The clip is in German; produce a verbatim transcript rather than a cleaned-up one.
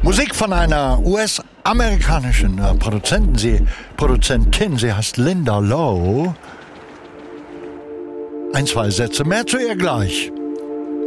Musik von einer U S-amerikanischen äh, Produzentin, sie, Produzentin, sie heißt Linda Lowe. Ein, zwei Sätze mehr zu ihr gleich.